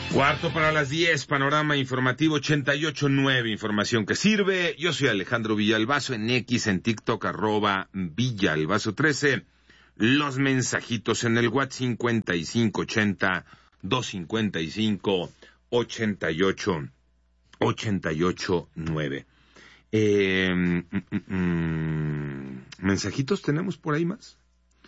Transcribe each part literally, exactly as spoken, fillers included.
Cuarto para las diez, panorama informativo ochenta y ocho punto nueve, información que sirve. Yo soy Alejandro Villalbazo, en X, en TikTok, arroba Villalbazo trece. Los mensajitos en el WhatsApp cincuenta y cinco ochenta, doscientos cincuenta y cinco, ochenta y ocho, ochenta y ocho nueve. Eh, mm, mm, mm, ¿Mensajitos tenemos por ahí más?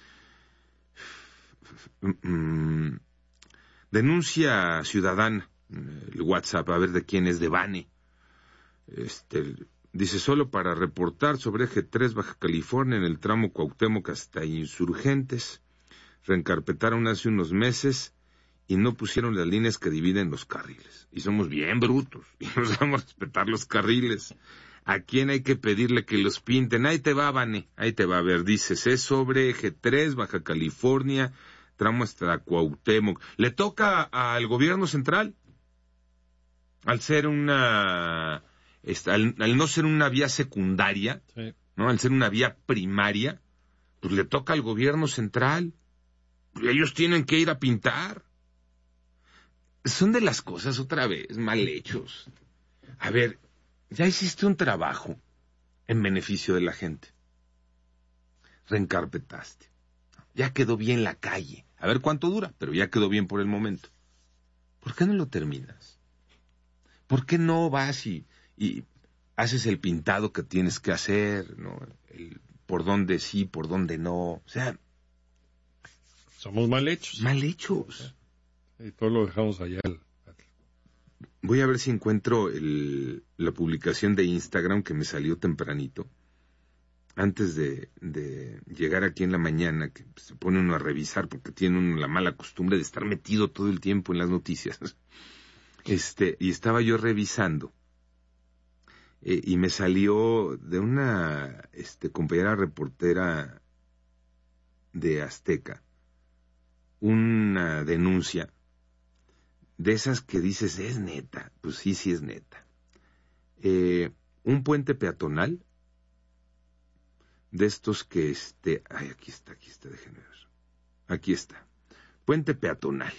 Mm, mm. Denuncia ciudadana, el WhatsApp, a ver de quién es, de Bane. Este, dice, solo para reportar sobre Eje tres Baja California, en el tramo Cuauhtémoc hasta Insurgentes, reencarpetaron hace unos meses y no pusieron las líneas que dividen los carriles. Y somos bien brutos, y nos vamos a respetar los carriles. ¿A quién hay que pedirle que los pinten? Ahí te va, Bane, ahí te va. A ver, dices, es sobre Eje tres Baja California, tramo hasta Cuauhtémoc. ¿Le toca al gobierno central? Al ser una, al, al no ser una vía secundaria, sí, ¿no? Al ser una vía primaria, pues le toca al gobierno central. Ellos tienen que ir a pintar. Son de las cosas, otra vez, mal hechos. A ver, ya hiciste un trabajo en beneficio de la gente. Reencarpetaste. Ya quedó bien la calle. A ver cuánto dura, pero ya quedó bien por el momento. ¿Por qué no lo terminas? ¿Por qué no vas y, y haces el pintado que tienes que hacer, ¿no? El por dónde sí, por dónde no. O sea, somos mal hechos. Mal hechos. Y todo lo dejamos allá. Voy a ver si encuentro el, la publicación de Instagram que me salió tempranito. Antes de, de llegar aquí en la mañana, que se pone uno a revisar porque tiene uno la mala costumbre de estar metido todo el tiempo en las noticias. Este, y estaba yo revisando, eh, y me salió de una este, compañera reportera de Azteca, una denuncia de esas que dices, ¿es neta? Pues sí, sí es neta. Eh, un puente peatonal, de estos que, este... Ay, aquí está, aquí está, déjenme ver. Aquí está. Puente peatonal.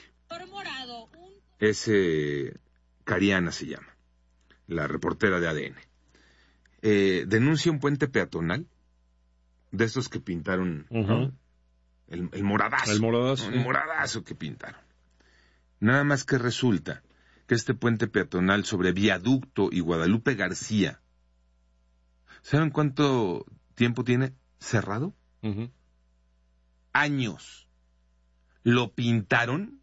Ese... Cariana se llama, la reportera de A D N. Eh, denuncia un puente peatonal, de estos que pintaron, uh-huh, ¿no? El, el moradazo. El moradazo. ¿no? El moradazo que pintaron. Nada más que resulta que este puente peatonal sobre Viaducto y Guadalupe García, ¿saben cuánto tiempo tiene cerrado? Uh-huh. Años. Lo pintaron,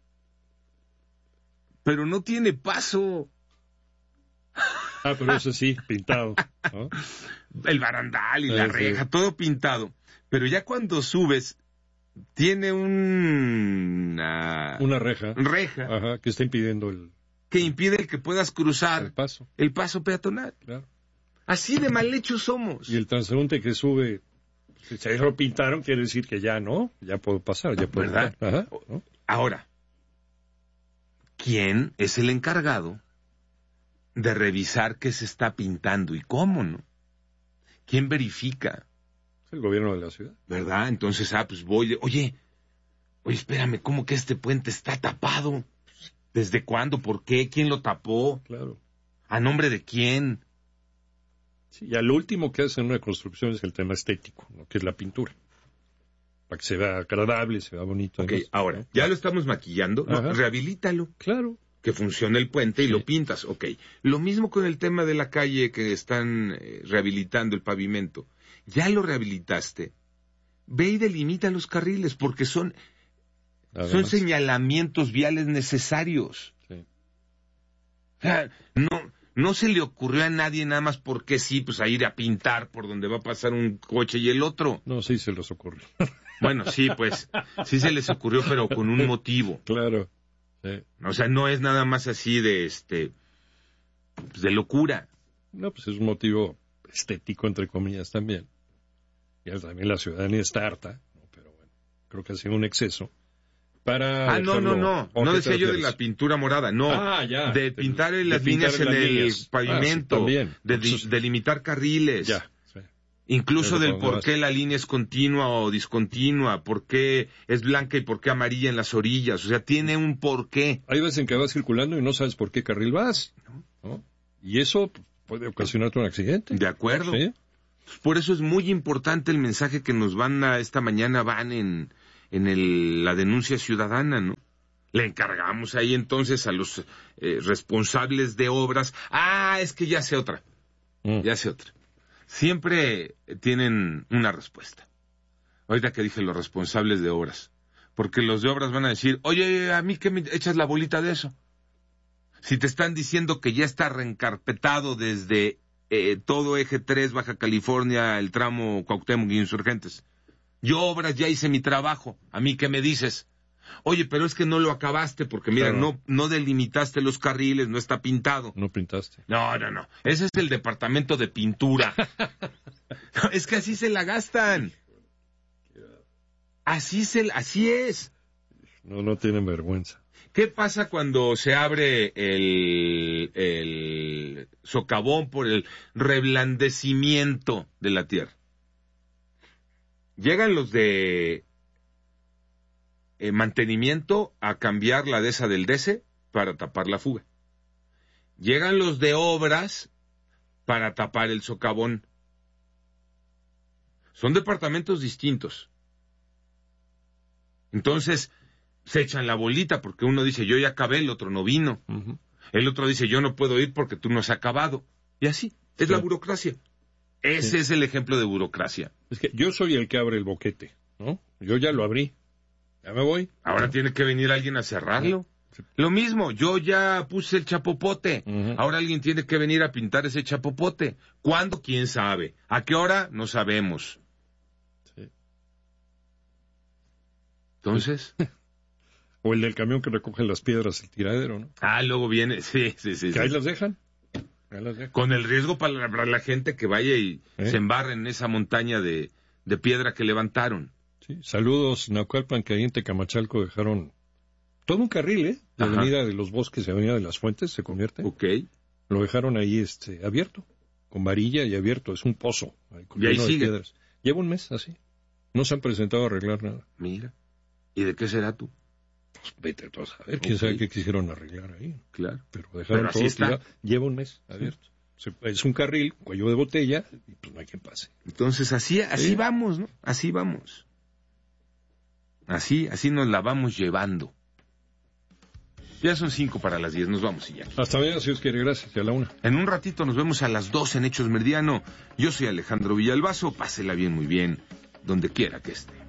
pero no tiene paso. Ah, pero eso sí, pintado, ¿no? El barandal y sí, la reja, sí, todo pintado. Pero ya cuando subes, tiene un... Una, una reja. Reja. Ajá, que está impidiendo el... Que impide que puedas cruzar... El paso. El paso peatonal. Claro. Así de mal hechos somos. Y el transeúnte que sube, si ya lo pintaron, quiere decir que ya no, ya puedo pasar, ya puedo... ¿Verdad? Ajá, ¿no? Ahora, ¿quién es el encargado de revisar qué se está pintando y cómo, no? ¿Quién verifica? El gobierno de la ciudad. ¿Verdad? Entonces, ah, pues voy, oye, oye, espérame, ¿cómo que este puente está tapado? ¿Desde cuándo? ¿Por qué? ¿Quién lo tapó? Claro. ¿A nombre de quién? Sí, y al último que hacen una construcción es el tema estético, ¿no? Que es la pintura. Para que se vea agradable, se vea bonito. Ok, además, ahora, ¿no? ya lo estamos maquillando, no, rehabilítalo. Claro. Que funcione el puente y sí, lo pintas, ok. Lo mismo con el tema de la calle que están eh, rehabilitando el pavimento. Ya lo rehabilitaste. Ve y delimita los carriles, porque son, son señalamientos viales necesarios. Sí. O sea, no, no se le ocurrió a nadie nada más porque sí, pues a ir a pintar por donde va a pasar un coche y el otro. No, sí se les ocurrió. Bueno, sí, pues, sí se les ocurrió, pero con un motivo. Claro. Sí. O sea, no es nada más así de, este, pues de locura. No, pues es un motivo estético, entre comillas, también. Y también la ciudadanía está harta, ¿no? Pero bueno, creo que ha sido un exceso. Para ah, no, no, no, no decía yo de la pintura morada, no, ah, ya, de pintar en las líneas en el líneas. pavimento, Ah, sí, también. de Entonces, delimitar carriles. Ya, sí. Incluso Desde del por vas. qué la línea es continua o discontinua, por qué es blanca y por qué amarilla en las orillas. O sea, tiene un porqué. Hay veces en que vas circulando y no sabes por qué carril vas, ¿no? Y eso puede ocasionarte un accidente. De acuerdo. ¿Sí? Por eso es muy importante el mensaje que nos van a esta mañana, van en, en el, la denuncia ciudadana, ¿no? Le encargamos ahí entonces a los eh, responsables de obras. Ah, es que ya sé otra. Mm. Ya sé otra. Siempre tienen una respuesta. Ahorita que dije los responsables de obras. Porque los de obras van a decir, oye, ¿a mí qué me echas la bolita de eso? Si te están diciendo que ya está reencarpetado desde eh, todo Eje tres, Baja California, el tramo Cuauhtémoc y Insurgentes. Yo, obras, ya hice mi trabajo. ¿A mí qué me dices? Oye, pero es que no lo acabaste porque, mira, Claro. no, no delimitaste los carriles, no está pintado. No pintaste. No, no, no. Ese es el departamento de pintura. No, es que así se la gastan. Así se, así es. No, no tienen vergüenza. ¿Qué pasa cuando se abre el, el socavón por el reblandecimiento de la tierra? Llegan los de eh, mantenimiento a cambiar la dehesa del D E S E para tapar la fuga. Llegan los de obras para tapar el socavón. Son departamentos distintos. Entonces, se echan la bolita porque uno dice, yo ya acabé, el otro no vino. Uh-huh. El otro dice, yo no puedo ir porque tú no has acabado. Y así, es Sí. la burocracia. Ese Sí. es el ejemplo de burocracia. Es que yo soy el que abre el boquete, ¿no? Yo ya lo abrí. Ya me voy. Ahora tiene que venir alguien a cerrarlo. Sí. Lo mismo, yo ya puse el chapopote. Uh-huh. Ahora alguien tiene que venir a pintar ese chapopote. ¿Cuándo? ¿Quién sabe? ¿A qué hora? No sabemos. Sí. Entonces... O el del camión que recoge las piedras, el tiradero, ¿no? Ah, luego viene... Sí, sí, sí. Que sí. ahí las dejan. Ahí las dejan. Con el riesgo para la, para la gente que vaya y ¿Eh? se embarre en esa montaña de, de piedra que levantaron. Sí. Saludos, Naucalpan, que ahí en Tecamachalco dejaron todo un carril, ¿eh? La Ajá. avenida de los Bosques y avenida de las Fuentes se convierte. Ok. Lo dejaron ahí este abierto, con varilla y abierto. Es un pozo. Ahí, Y ahí lleno de sigue. piedras. Lleva un mes así. No se han presentado a arreglar nada. Mira. ¿Y de qué será tú? Pues vete tú a saber. Quién Ok. sabe qué quisieron arreglar ahí. Claro. Pero dejaron Pero así todo está. tirado. Lleva un mes abierto. Se- Es un carril, cuello de botella, y pues no hay quien pase. Entonces así, así Sí. vamos, ¿no? Así vamos. Así, así nos la vamos llevando. Ya son cinco para las diez, nos vamos y ya. Hasta mañana, si Dios quiere. Gracias. Y a la una. En un ratito nos vemos a las dos en Hechos Meridiano. Yo soy Alejandro Villalbazo, pásela bien, muy bien, donde quiera que esté.